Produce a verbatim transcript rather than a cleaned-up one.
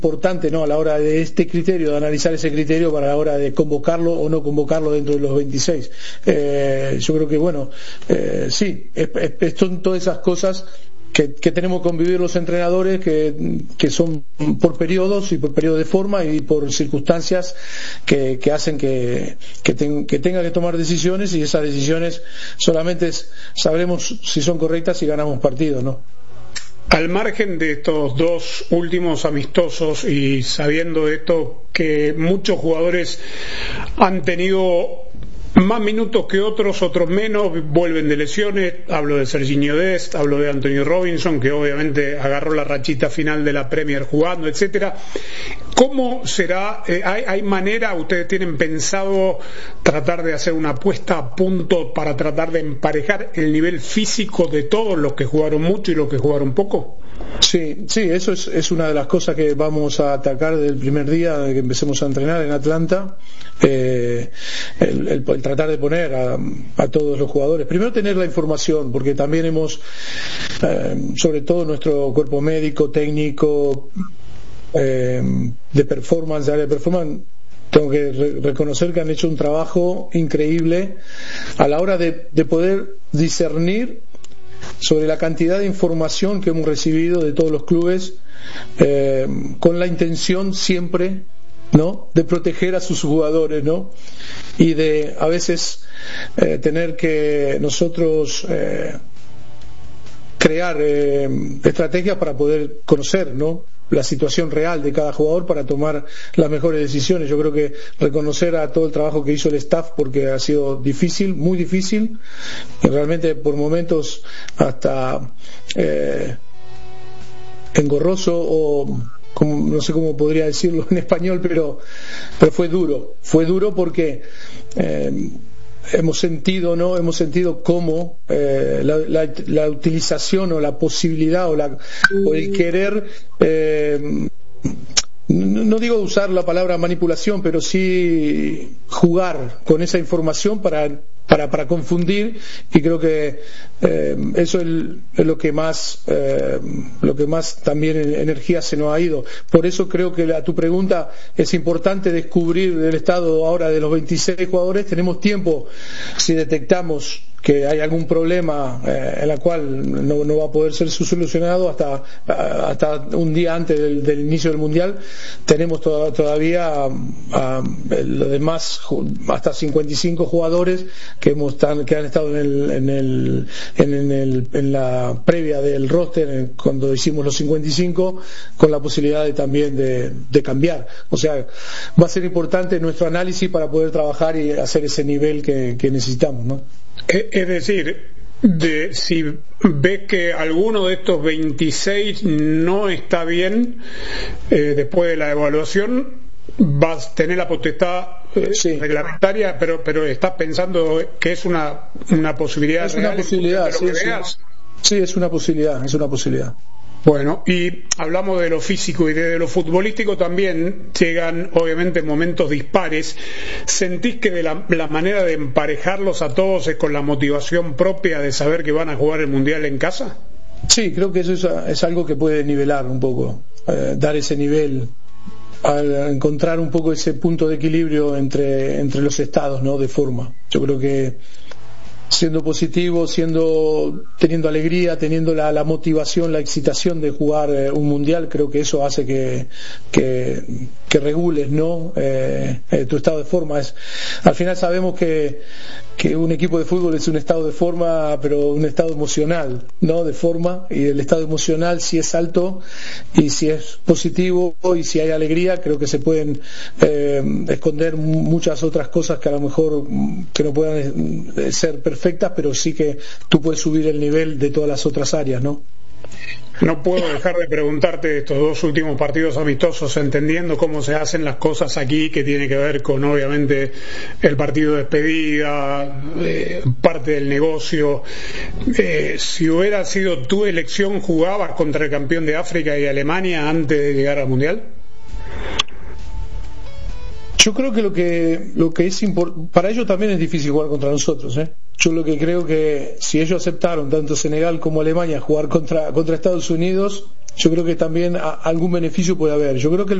importante, ¿no?, a la hora de este criterio, de analizar ese criterio para la hora de convocarlo o no convocarlo dentro de los veintiséis. Eh, yo creo que, bueno, eh, sí, es, es, son todas esas cosas que, que tenemos que convivir los entrenadores, que, que son por periodos y por periodos de forma y por circunstancias que, que hacen que, que, ten, que tenga que tomar decisiones, y esas decisiones solamente es, sabremos si son correctas si ganamos partidos, ¿no? Al margen de estos dos últimos amistosos y sabiendo esto, que muchos jugadores han tenido más minutos que otros, otros menos, vuelven de lesiones, hablo de Sergiño Dest, hablo de Anthony Robinson, que obviamente agarró la rachita final de la Premier jugando, etcétera. ¿Cómo será? Eh, ¿hay, ¿Hay manera, ustedes tienen pensado tratar de hacer una puesta a punto para tratar de emparejar el nivel físico de todos los que jugaron mucho y los que jugaron poco? Sí, sí, eso es, es una de las cosas que vamos a atacar desde el primer día de que empecemos a entrenar en Atlanta. Eh, el, el, el tratar de poner a, a todos los jugadores, primero tener la información, porque también hemos, eh, sobre todo nuestro cuerpo médico, técnico, eh, de performance, de área de performance, tengo que re- reconocer que han hecho un trabajo increíble a la hora de, de poder discernir sobre la cantidad de información que hemos recibido de todos los clubes, eh, con la intención siempre, ¿no?, de proteger a sus jugadores, ¿no?, y de a veces eh, tener que nosotros eh, crear eh, estrategias para poder conocer, ¿no?, la situación real de cada jugador para tomar las mejores decisiones. Yo creo que reconocer a todo el trabajo que hizo el staff, porque ha sido difícil, muy difícil, y realmente por momentos hasta eh, engorroso, o como, no sé cómo podría decirlo en español, pero, pero fue duro, fue duro porque eh, hemos sentido, ¿no? Hemos sentido cómo eh, la, la, la utilización o la posibilidad o, la, o el querer, eh, no, no digo usar la palabra manipulación, pero sí jugar con esa información para para, para confundir, y creo que eh, eso es, el, es lo que más eh, lo que más también energía se nos ha ido. Por eso creo que a tu pregunta es importante descubrir el estado ahora de los veintiséis jugadores. Tenemos tiempo, si detectamos que hay algún problema eh, en la cual no, no va a poder ser solucionado hasta hasta un día antes del, del inicio del mundial. Tenemos to- todavía a, los demás hasta cincuenta y cinco jugadores que hemos tan, que han estado en el, en el en el en la previa del roster cuando hicimos los cincuenta y cinco, con la posibilidad de también de, de cambiar. O sea, va a ser importante nuestro análisis para poder trabajar y hacer ese nivel que, que necesitamos, ¿no? Es decir, de, si ves que alguno de estos veintiséis no está bien, eh, después de la evaluación vas a tener la potestad eh, sí. reglamentaria, pero pero estás pensando que es una una posibilidad es real, una posibilidad, sí, sí. sí, es una posibilidad, es una posibilidad. Bueno, y hablamos de lo físico y de lo futbolístico también, llegan obviamente momentos dispares. ¿Sentís que de la, la manera de emparejarlos a todos es con la motivación propia de saber que van a jugar el Mundial en casa? Sí, creo que eso es, es algo que puede nivelar un poco, eh, dar ese nivel, al encontrar un poco ese punto de equilibrio entre, entre los estados, ¿no?, de forma. Yo creo que siendo positivo, siendo teniendo alegría, teniendo la, la motivación, la excitación de jugar eh, un mundial, creo que eso hace que que, que regules, ¿no?, eh, eh, tu estado de forma. Es, al final sabemos que que un equipo de fútbol es un estado de forma, pero un estado emocional, ¿no?, de forma, y el estado emocional, si es alto y si es positivo y si hay alegría, creo que se pueden eh, esconder muchas otras cosas que a lo mejor que no puedan ser perfectas, pero sí que tú puedes subir el nivel de todas las otras áreas, ¿no? No puedo dejar de preguntarte estos dos últimos partidos amistosos, entendiendo cómo se hacen las cosas aquí, que tiene que ver con obviamente el partido de despedida, eh, parte del negocio. Eh, si hubiera sido tu elección, ¿jugabas contra el campeón de África y Alemania antes de llegar al Mundial? Yo creo que lo que lo que es importante para ellos también es difícil jugar contra nosotros, ¿eh? Yo lo que creo que si ellos aceptaron tanto Senegal como Alemania jugar contra contra Estados Unidos, yo creo que también a, algún beneficio puede haber. Yo creo que el